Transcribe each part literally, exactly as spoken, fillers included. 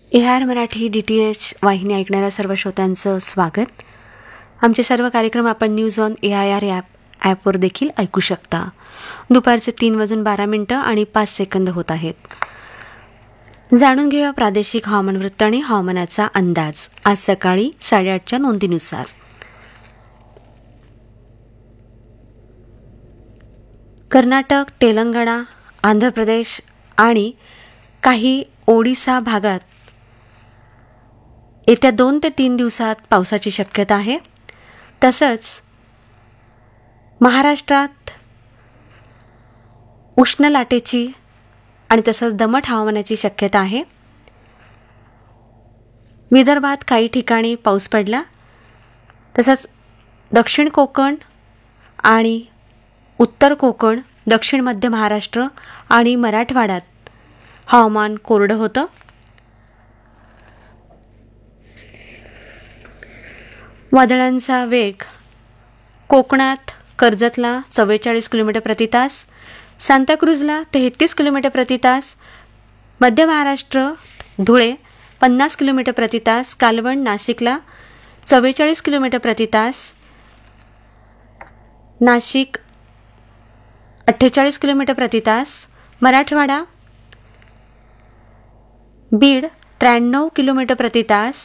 A R Marathi D T H वाहिनी ऐकणाऱ्या सर्व श्रोत्यांचं स्वागत. आमचे सर्व कार्यक्रम आपण news on A I R app ॲपवर देखील ऐकू शकता. दुपारचे तीन वाजून बारा मिनटं आणि पाच सेकंद होत आहेत. जाणून घेऊया प्रादेशिक हवामान वृत्त आणि हवामानाचा अंदाज आज सकाळी साडेआठच्या नोंदीनुसार. कर्नाटक, तेलंगणा, आंध्र प्रदेश आणि काही ओडिसा भागात येत्या दोन ते तीन दिवसात पावसाची शक्यता आहे. तसंच महाराष्ट्रात उष्ण लाटेची आणि तसंच दमट हवामानाची शक्यता आहे. विदर्भात काही ठिकाणी पाऊस पडला. तसंच दक्षिण कोकण आणि उत्तर कोकण, दक्षिण मध्य महाराष्ट्र आणि मराठवाड्यात हवामान कोरडं होतं. वादळांचा वेग कोकणात कर्जतला चव्वेचाळीस किलोमीटर प्रति तास, सांताक्रूजला तेहतीस किलोमीटर प्रति तास, मध्य महाराष्ट्र धुळे पन्नास किलोमीटर प्रति तास, कालवण नाशिकला चव्वेचाळीस किलोमीटर प्रति तास, नाशिक अठ्ठेचाळीस किलोमीटर प्रति तास, मराठवाडा बीड त्र्याण्णव किलोमीटर प्रति तास,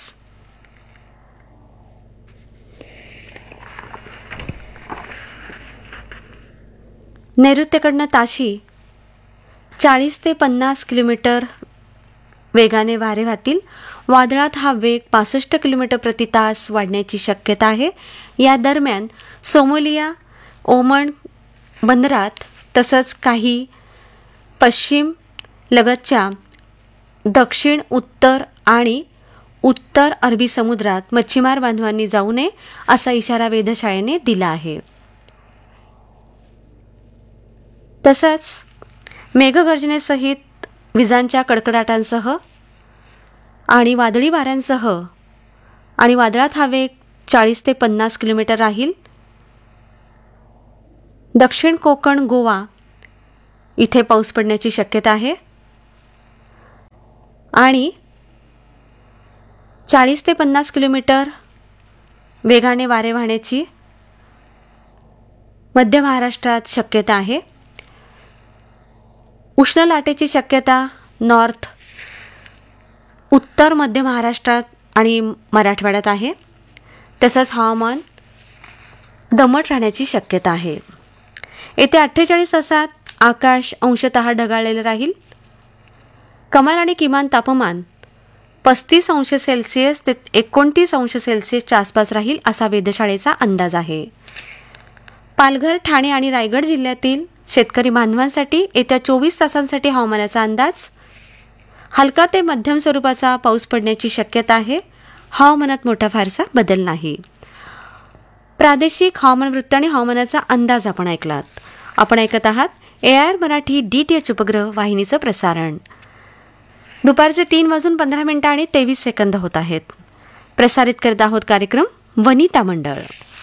नैऋत्येकडनं ताशी चाळीस ते पन्नास किलोमीटर वेगाने वारे वाहतील. वादळात हा वेग पासष्ट किलोमीटर प्रति तास वाढण्याची शक्यता आहे. या दरम्यान सोमालिया, ओमन बंदरात तसंच काही पश्चिम लगतच्या दक्षिण, उत्तर आणि उत्तर अरबी समुद्रात मच्छीमार बांधवांनी जाऊ नये असा इशारा वेधशाळेने दिला आहे. तसंच मेघगर्जनेसहित विजांच्या कडकडाटांसह आणि वादळी वाऱ्यांसह आणि वादळात हा वेग चाळीस ते पन्नास किलोमीटर राहील. दक्षिण कोकण, गोवा इथे पाऊस पडण्याची शक्यता आहे आणि चाळीस ते पन्नास किलोमीटर वेगाने वारे वाहण्याची मध्य महाराष्ट्रात शक्यता आहे. उष्ण लाटेची शक्यता नॉर्थ, उत्तर मध्य महाराष्ट्रात आणि मराठवाड्यात आहे. तसंच हवामान दमट राहण्याची शक्यता आहे. येत्या अठ्ठेचाळीस तासात आकाश अंशतः ढगाळलेलं राहील. कमाल आणि किमान तापमान पस्तीस अंश सेल्सिअस ते एकोणतीस अंश सेल्सिअसच्या आसपास राहील असा वेधशाळेचा अंदाज आहे. पालघर, ठाणे आणि रायगड जिल्ह्यातील शेतकरी बांधवांसाठी येत्या चोवीस तासांसाठी हवामानाचा अंदाज. हलका ते मध्यम स्वरूपाचा पाऊस पडण्याची शक्यता आहे. हवामानात मोठा फारसा बदल नाही. प्रादेशिक हवामान वृत्त आणि हवामानाचा अंदाज आपण ऐकलात. आपण ऐकत आहात A R Marathi D T H उपग्रह वाहिनीचं प्रसारण. दुपारचे तीन वाजून पंधरा मिनिटं आणि तेवीस सेकंद होत आहेत. प्रसारित करत आहोत कार्यक्रम वनिता मंडळ.